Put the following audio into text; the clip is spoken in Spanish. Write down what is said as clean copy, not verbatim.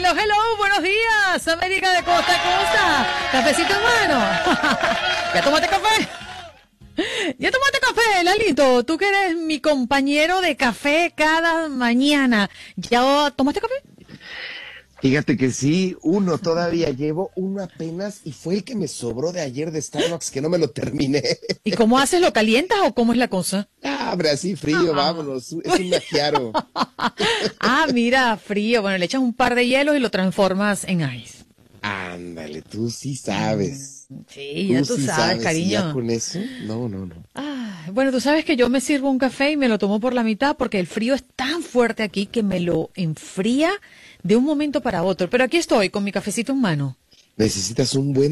hello, buenos días, América de costa a costa. Cafecito en mano. ¿Ya tomaste café? ¿Ya tomaste café, Lalito? Tú que eres mi compañero de café cada mañana. ¿Ya tomaste café? Fíjate que sí, uno todavía llevo, uno apenas, y fue el que me sobró de ayer de Starbucks, que no me lo terminé. ¿Y cómo haces? ¿Lo calientas o cómo es la cosa? Abre así frío, vámonos, es un macchiato. Ah, mira, frío. Bueno, le echas un par de hielos y lo transformas en ice. Ándale, tú sí sabes. Sí, ya tú sí sabes, y cariño. ya con eso, no. Ah, bueno, tú sabes que yo me sirvo un café y me lo tomo por la mitad porque el frío es tan fuerte aquí que me lo enfría de un momento para otro. Pero aquí estoy con mi cafecito en mano. Necesitas un buen